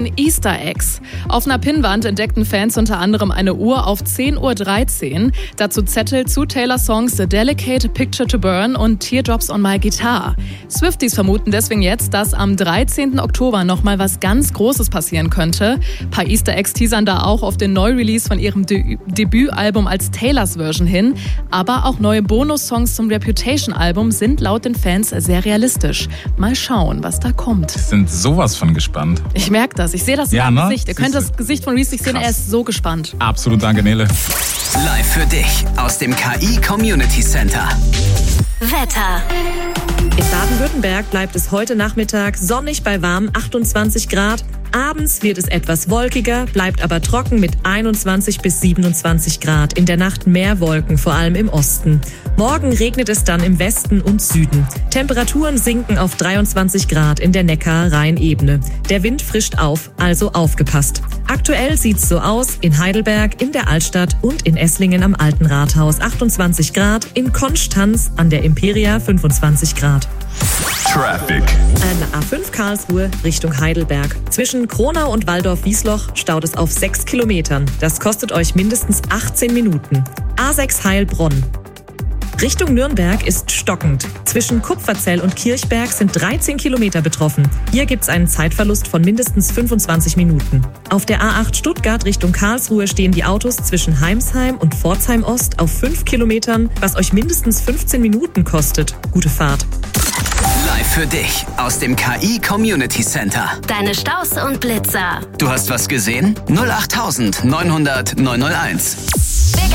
Easter Eggs. Auf einer Pinnwand entdeckten Fans unter anderem eine Uhr auf 10:13 Uhr. Dazu Zettel zu Taylors Songs The Delicate, Picture to Burn und Teardrops on My Guitar. Swifties vermuten deswegen jetzt, dass am 13. Oktober nochmal was ganz Großes passieren könnte. Ein paar Easter Eggs teasern da auch auf den Neurelease von ihrem Debütalbum als Taylors Version hin. Aber auch neue Bonussongs zum Reputation-Album sind laut den Fans sehr realistisch. Mal schauen, was da kommt. Wir sind sowas von gespannt. Ich merke das. Ich sehe das ja, im Gesicht. Ihr könnt das Gesicht von Reese nicht sehen. Er ist so gespannt. Absolut, danke Nele. Live für dich aus dem KI Community Center. Wetter. In Baden-Württemberg bleibt es heute Nachmittag sonnig bei warm 28 Grad. Abends wird es etwas wolkiger, bleibt aber trocken mit 21 bis 27 Grad. In der Nacht mehr Wolken, vor allem im Osten. Morgen regnet es dann im Westen und Süden. Temperaturen sinken auf 23 Grad in der Neckar-Rhein-Ebene. Der Wind frischt auf, also aufgepasst. Aktuell sieht's so aus: in Heidelberg, in der Altstadt und in Esslingen am Alten Rathaus 28 Grad, in Konstanz an der Imperia 25 Grad. Traffic. An der A5 Karlsruhe Richtung Heidelberg. Zwischen Kronau und Waldorf-Wiesloch staut es auf 6 Kilometern. Das kostet euch mindestens 18 Minuten. A6 Heilbronn. Richtung Nürnberg ist stockend. Zwischen Kupferzell und Kirchberg sind 13 Kilometer betroffen. Hier gibt's einen Zeitverlust von mindestens 25 Minuten. Auf der A8 Stuttgart Richtung Karlsruhe stehen die Autos zwischen Heimsheim und Pforzheim Ost auf 5 Kilometern, was euch mindestens 15 Minuten kostet. Gute Fahrt. Live für dich aus dem KI Community Center. Deine Staus und Blitzer. Du hast was gesehen? 08900 901.